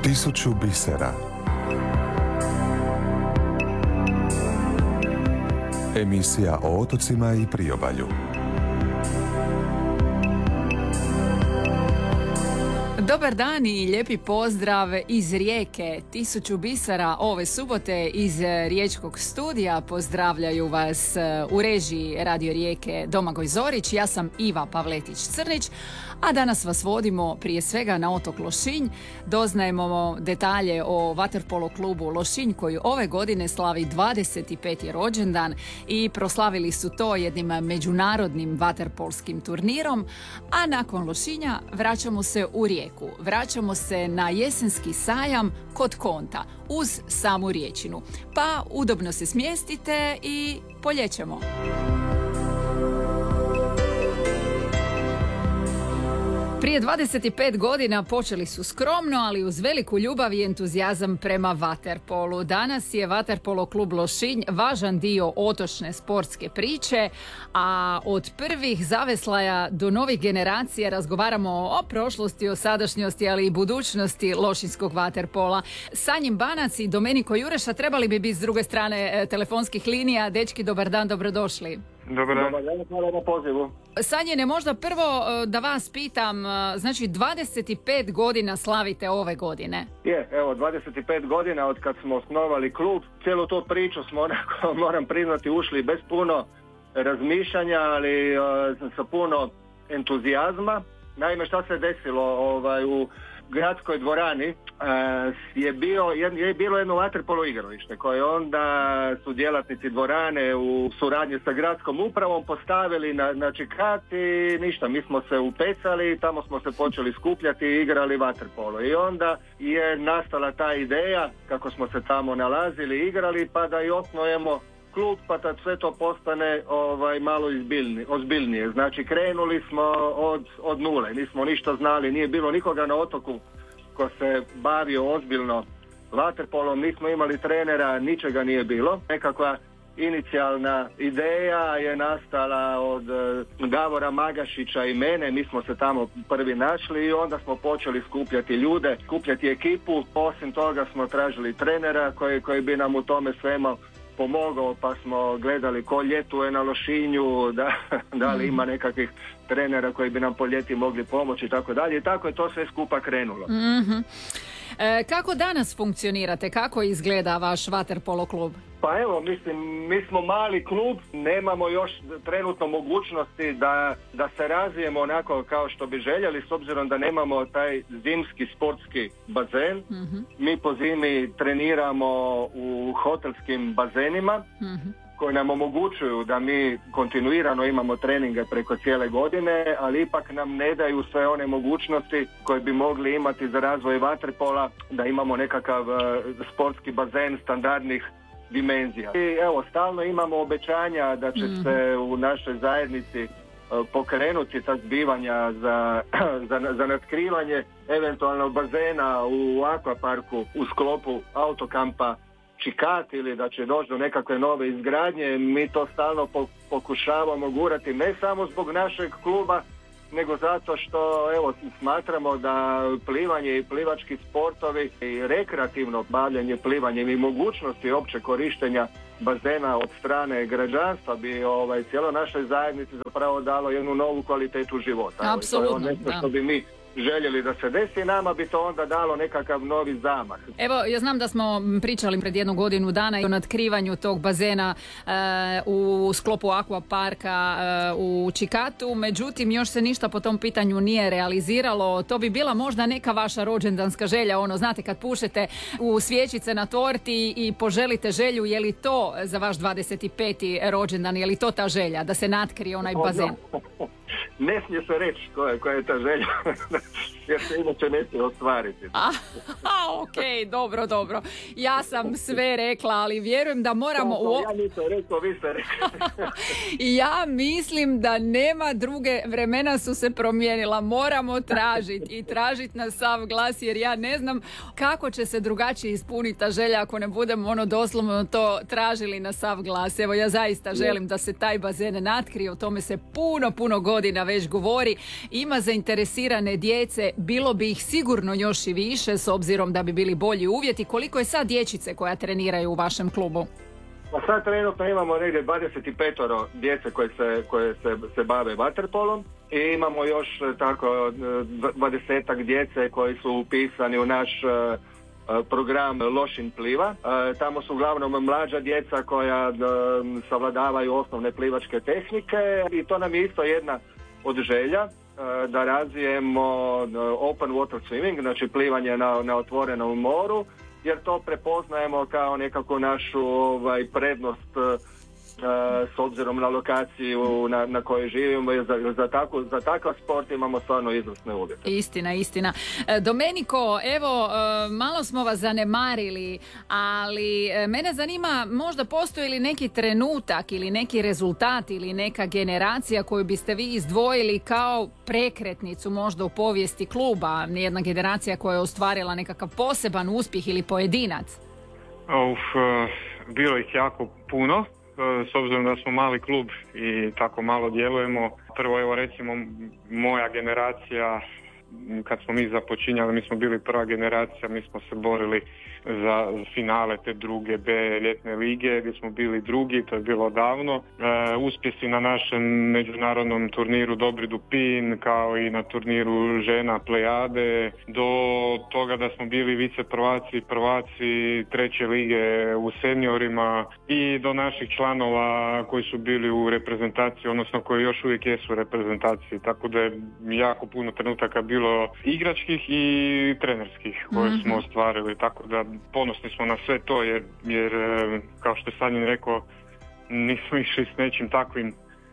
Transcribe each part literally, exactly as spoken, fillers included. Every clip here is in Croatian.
Tisuću bisera. Emisija o otocima i priobalju. Dobar dan i lijepi pozdrav iz Rijeke. Tisuću bisera ove subote iz riječkog studija pozdravljaju vas u režiji Radio Rijeke Domagoj Zorić. Ja sam Iva Pavletić-Crnić, a danas vas vodimo prije svega na otok Lošinj. Doznajemo detalje o vaterpolo klubu Lošinj koji ove godine slavi dvadeset peti rođendan i proslavili su to jednim međunarodnim vaterpolskim turnirom, a nakon Lošinja vraćamo se u Rijeku. Vraćamo se na jesenski sajam kod Konta uz samu Riječinu. Pa udobno se smjestite i poljećemo. Prije dvadeset pet godina počeli su skromno, ali uz veliku ljubav i entuzijazam prema vaterpolu. Danas je vaterpolo klub Lošinj važan dio otočne sportske priče, a od prvih zaveslaja do novih generacija razgovaramo o prošlosti, o sadašnjosti, ali i budućnosti lošinskog vaterpola. Sanjim Banac i Domeniko Jureša trebali bi biti s druge strane telefonskih linija. Dečki, dobar dan, dobrodošli. Dobar dan, hvala na pozivu. Sanjine, možda prvo da vas pitam, znači dvadeset pet godina slavite ove godine. Je, evo, dvadeset pet godina od kad smo osnovali klub. Cijelu tu priču smo onako, moram priznati, ušli bez puno razmišljanja, ali uh, sa puno entuzijazma. Naime, šta se desilo ovaj, u gradskoj dvorani uh, je, bio, je bilo jedno vaterpolo igralište koje onda su djelatnici dvorane u suradnji sa gradskom upravom postavili na, na čikat i ništa, mi smo se upecali i tamo smo se počeli skupljati i igrali vaterpolo. I onda je nastala ta ideja kako smo se tamo nalazili i igrali, pa da i osnujemo klub, pa da sve to postane ovaj, malo izbiljni, ozbiljnije. Znači krenuli smo od, od nule, nismo ništa znali, nije bilo nikoga na otoku ko se bavio ozbiljno vaterpolom, nismo imali trenera, ničega nije bilo. Nekakva inicijalna ideja je nastala od Davora Magašića i mene, mi smo se tamo prvi našli i onda smo počeli skupljati ljude, skupljati ekipu. Osim toga smo tražili trenera koji, koji bi nam u tome svemu pomogao, pa smo gledali ko ljetuje na Lošinju, da, da li ima nekakvih trenera koji bi nam po ljeti mogli pomoći i tako dalje. I tako je to sve skupa krenulo. Mm-hmm. E, kako danas funkcionirate? Kako izgleda vaš vaterpolo klub? Pa evo, mislim, mi smo mali klub, nemamo još trenutno mogućnosti da, da se razvijemo onako kao što bi željeli, s obzirom da nemamo taj zimski sportski bazen. Mm-hmm. Mi po zimi treniramo u hotelskim bazenima, mm-hmm. koji nam omogućuju da mi kontinuirano imamo treninge preko cijele godine, ali ipak nam ne daju sve one mogućnosti koje bi mogli imati za razvoj vaterpola, da imamo nekakav uh, sportski bazen standardnih dimenzija. I evo, stalno imamo obećanja da će mm. se u našoj zajednici uh, pokrenuti ta zbivanja za, za, za natkrivanje eventualno bazena u akvaparku u sklopu autokampa Čikat ili da će doći do nekakve nove izgradnje. Mi to stalno pokušavamo gurati ne samo zbog našeg kluba, nego zato što evo smatramo da plivanje i plivački sportovi i rekreativno bavljanje plivanjem i mogućnosti opće korištenja bazena od strane građanstva bi ovaj, cijelo našoj zajednici zapravo dalo jednu novu kvalitetu života. Apsolutno, to je nešto što bi mi željeli da se desi, nama bi to onda dalo nekakav novi zamah. Evo, ja znam da smo pričali pred jednu godinu dana o natkrivanju tog bazena e, u sklopu akvaparka e, u Čikatu, međutim još se ništa po tom pitanju nije realiziralo. To bi bila možda neka vaša rođendanska želja, ono, znate, kad pušete u svjećice na torti i poželite želju, je li to za vaš dvadeset peti rođendan, je li to ta želja, da se natkrije onaj bazen? Ne smije se reći koja je, koja je ta želja, jer se inače ne smije ostvariti. A, a, ok, dobro, dobro. Ja sam sve rekla, ali vjerujem da moramo... To, to, ja nisam rekao, vi ste rekli. Ja mislim da nema druge, vremena su se promijenila. Moramo tražiti i tražiti na sav glas, jer ja ne znam kako će se drugačije ispuniti ta želja ako ne budemo ono doslovno to tražili na sav glas. Evo, ja zaista želim da se taj bazen natkrije, o tome se puno, puno godina već govori, ima zainteresirane djece, bilo bi ih sigurno još i više s obzirom da bi bili bolji uvjeti. Koliko je sad dječice koja treniraju u vašem klubu? Pa sad trenutno imamo negdje dvadeset pet djece koje se, koje se, se bave vaterpolom i imamo još tako dvadesetak djece koji su upisani u naš program Lošinj pliva. Tamo su uglavnom mlađa djeca koja savladavaju osnovne plivačke tehnike i to nam je isto jedna od želja da razvijemo open water swimming, znači plivanje na, na otvorenom moru, jer to prepoznajemo kao nekako našu ovaj, prednost s obzirom na lokaciju na, na kojoj živimo i za, za, tako, za takav sport imamo stvarno izvrsne uvjete. Istina, istina. Domeniko, evo, malo smo vas zanemarili, ali mene zanima, možda postoji li neki trenutak ili neki rezultat ili neka generacija koju biste vi izdvojili kao prekretnicu možda u povijesti kluba, nijedna generacija koja je ostvarila nekakav poseban uspjeh ili pojedinac? Uf, bilo ih jako puno. S obzirom da smo mali klub i tako malo djelujemo, prvo evo recimo moja generacija, kad smo mi započinjali, mi smo bili prva generacija, mi smo se borili za finale te druge B ljetne lige gdje smo bili drugi, to je bilo davno. E, uspjesi na našem međunarodnom turniru Dobri Dupin, kao i na turniru žena Plejade, do toga da smo bili vice prvaci, prvaci treće lige u seniorima i do naših članova koji su bili u reprezentaciji, odnosno koji još uvijek jesu u reprezentaciji, tako da je jako puno trenutaka bilo igračkih i trenerskih koje mm-hmm. smo ostvarili, tako da ponosni smo na sve to jer, jer kao što je Sanjin rekao, nismo išli s nečim takvim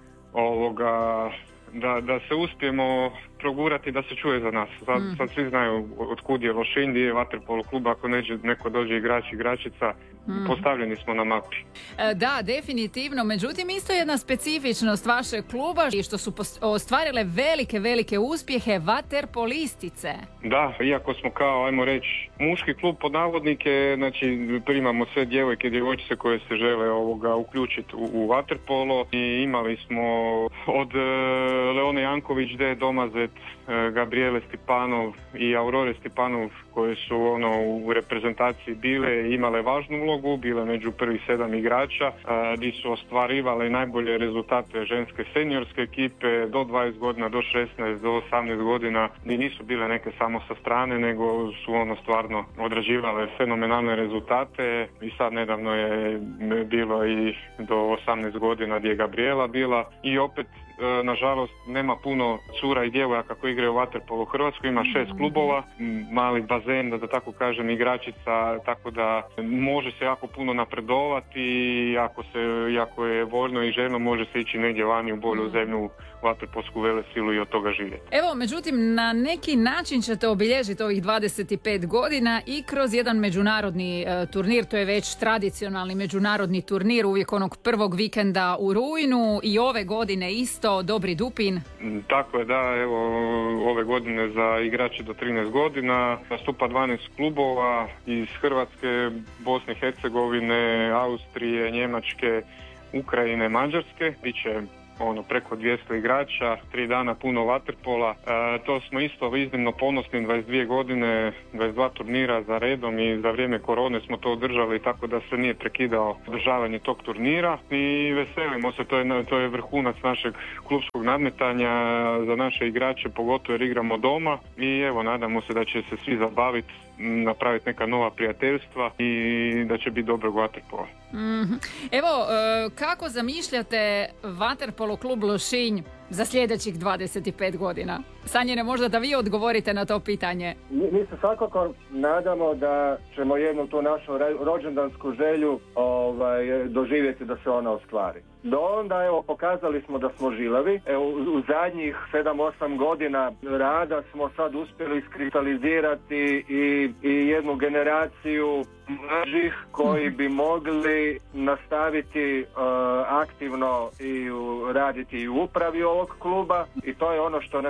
ovoga, da, da se uspijemo progurati da se čuje za nas. Sad, mm. sad svi znaju od kud je Lošinj, gdje je vaterpolo klub, ako neđe, neko dođe igrač, igračica, mm. postavljeni smo na mapi. E, da, definitivno. Međutim, isto jedna specifičnost vašeg kluba i što su ostvarile velike, velike uspjehe vaterpolistice. Da, iako smo kao, ajmo reći, muški klub pod navodnike, znači primamo sve djevojke i djevojčice koje se žele ovoga uključiti u, u vaterpolo i imali smo od e, Leone Janković, D. Domazet, Gabriele Stipanov i Aurore Stipanov koje su ono u reprezentaciji bile i imale važnu ulogu, bile među prvih sedam igrača gdje su ostvarivale najbolje rezultate ženske seniorske ekipe do dvadeset godina, do šesnaest, do osamnaest godina, gdje nisu bile neke samo sa strane, nego su ono stvarno odrađivale fenomenalne rezultate i sad nedavno je bilo i do osamnaest godina gdje je Gabriela bila i opet nažalost nema puno cura i djevojaka koji igraju vaterpolo u Hrvatskoj, ima šest klubova, mali bazen, da, da tako kažem, igračica, tako da može se jako puno napredovati i ako, se, ako je voljno i željno može se ići negdje vani u bolju zemlju, vaterpolsku velesilu i od toga živjeti. Evo, međutim, na neki način ćete obilježiti ovih dvadeset pet godina i kroz jedan međunarodni e, turnir, to je već tradicionalni međunarodni turnir, uvijek onog prvog vikenda u rujnu i ove godine isto Dobri Dupin. Tako je, da, evo ove godine za igrače do trinaest godina nastupa dvanaest klubova iz Hrvatske, Bosne i Hercegovine, Austrije, Njemačke, Ukrajine, Mađarske. Biće ono preko dvjesto igrača, tri dana puno vaterpola. E, to smo isto iznimno ponosni, dvadeset dvije godine, dvadeset dva turnira za redom i za vrijeme korone smo to održali, tako da se nije prekidao održavanje tog turnira i veselimo se, to je, to je vrhunac našeg klubskog nadmetanja za naše igrače, pogotovo jer igramo doma i evo nadamo se da će se svi zabaviti, napraviti neka nova prijateljstva i da će biti dobrog vaterpola. Mm-hmm. Evo, kako zamišljate vaterpolo klub Lošinj za sljedećih dvadeset pet godina? Sanjine, možda da vi odgovorite na to pitanje. Mi, mi se svakako nadamo da ćemo jednu tu našu rođendansku želju ovaj, doživjeti da se ona ostvari. Do onda, evo, pokazali smo da smo žilavi. Evo, u zadnjih sedam osam godina rada smo sad uspjeli iskristalizirati i, i jednu generaciju mlađih koji bi mogli nastaviti uh, aktivno i u, raditi i u upravi ovog kluba i to je ono što nam je u ovom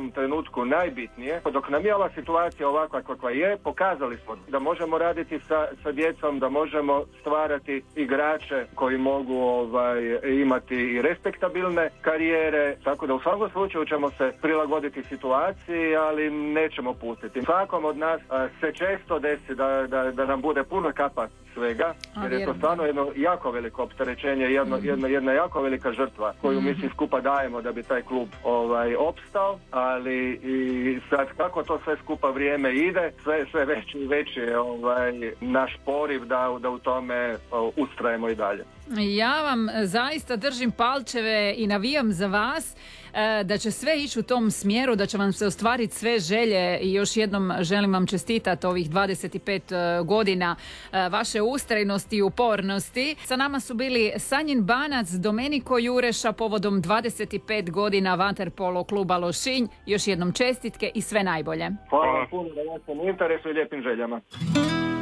ovom trenutku najbitnije. Dok nam je ova situacija ovakva kakva je, pokazali smo da možemo raditi sa, sa djecom, da možemo stvarati igrače koji mogu ovaj, imati i respektabilne karijere, tako da u svakom slučaju ćemo se prilagoditi situaciji, ali nećemo pustiti. Svakom od nas a, se često desi da, da, da nam bude puno kapa svega, jer je to stvarno jedno jako veliko opterećenje, jedno, mm-hmm. jedna, jedna jako velika žrtva koju mm-hmm. mi svi skupa dajemo da bi taj klub ovaj, opstao, ali i sad kako to sve skupa vrijeme ide, sve, sve veći i veći je ovaj, naš poriv da, da u tome o, ustrajemo i dalje. Ja vam zaista držim palčeve i navijam za vas da će sve ići u tom smjeru, da će vam se ostvariti sve želje i još jednom želim vam čestitati ovih dvadeset pet godina vaše ustrajnosti i upornosti. Sa nama su bili Sanjin Banac, Domeniko Jureša povodom dvadeset pet godina Vaterpolo kluba Lošinj. Još jednom čestitke i sve najbolje. Hvala puno na vašem interesu i lijepim željama.